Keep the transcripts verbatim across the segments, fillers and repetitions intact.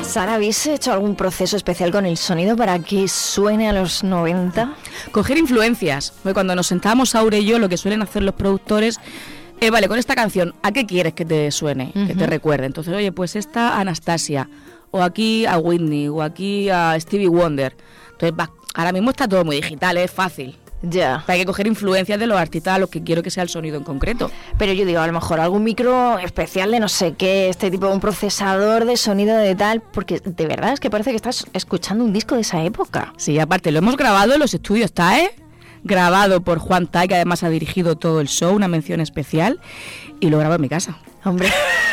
Sara, ¿habéis hecho algún proceso especial con el sonido para que suene a los noventa? Coger influencias. Porque cuando nos sentábamos Aure y yo, lo que suelen hacer los productores, eh, vale, con esta canción, ¿a qué quieres que te suene? Uh-huh. Que te recuerde. Entonces, oye, pues esta a Anastasia, o aquí a Whitney, o aquí a Stevie Wonder. Entonces, va, ahora mismo está todo muy digital, es fácil. Ya. Hay que coger influencias de los artistas a los que quiero que sea el sonido en concreto. Pero yo digo, a lo mejor algún micro especial de no sé qué, este tipo de un procesador de sonido de tal, porque de verdad es que parece que estás escuchando un disco de esa época. Sí, aparte lo hemos grabado en los estudios T A E, grabado por Juan Tai, que además ha dirigido todo el show, una mención especial, y lo grabo en mi casa. Hombre,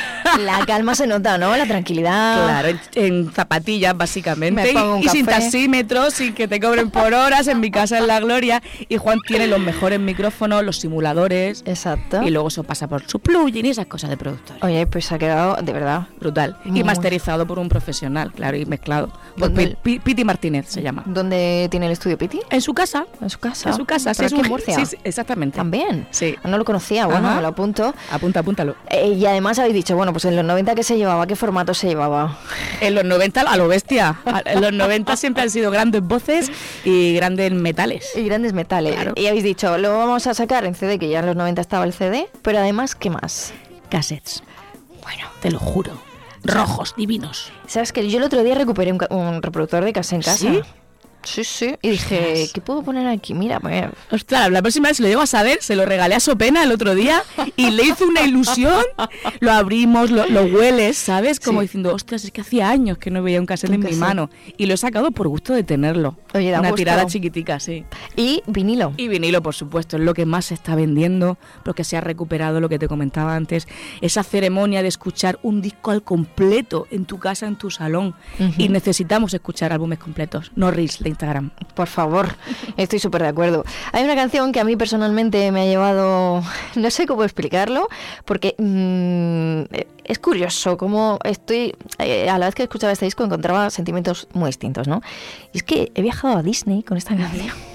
la calma se nota, ¿no? La tranquilidad. Claro, en, en zapatillas básicamente. Me pongo un y, y sin café. taxímetros, sin que te cobren por horas, en mi casa en La Gloria. Y Juan tiene los mejores micrófonos, los simuladores. Exacto. Y luego eso pasa por su plugin y esas cosas de productores. Oye, pues ha quedado, de verdad, brutal. Muy. Y masterizado por un profesional, claro, y mezclado. Por P- P- Piti Martínez se llama. ¿Dónde tiene el estudio Piti? En su casa. En su casa. En su casa, sí, ¿Pero es aquí un en Murcia? Sí, sí, exactamente. ¿También? Sí. No lo conocía, bueno, Ajá. me lo apunto. Apunta, apúntalo. Eh, y además habéis dicho, bueno, pues en los noventa, ¿qué se llevaba? ¿Qué formato se llevaba? En los noventa, a lo bestia. En los noventa siempre han sido grandes voces y grandes metales. Y grandes metales. Claro. Y habéis dicho, lo vamos a sacar en C D, que ya en los noventa estaba el C D, pero además, ¿qué más? Cassettes. Bueno, te lo juro. Rojos, divinos. ¿Sabes que yo el otro día recuperé un, ca- un reproductor de cassette en casa? ¿Sí? Sí, sí. Y dije, Ostras. ¿qué puedo poner aquí? Mira, pues... Ostras, la próxima vez si lo llego a saber, se lo regalé a Sopena el otro día y le hizo una ilusión. Lo abrimos, lo, lo hueles, ¿sabes? Como Sí. diciendo, ostras, es que hacía años que no veía un cassette Un en cassette. mi mano. Y lo he sacado por gusto de tenerlo. Oye, da una gusto. tirada chiquitica, sí. Y vinilo. Y vinilo, por supuesto, es lo que más se está vendiendo, porque se ha recuperado lo que te comentaba antes, esa ceremonia de escuchar un disco al completo en tu casa, en tu salón. Ujú. Y necesitamos escuchar álbumes completos, no reels de Instagram. Por favor, estoy súper de acuerdo. Hay una canción que a mí personalmente me ha llevado, no sé cómo explicarlo, porque mmm, es curioso cómo estoy, eh, a la vez que escuchaba este disco encontraba sentimientos muy distintos, ¿no? Y es que he viajado a Disney con esta canción.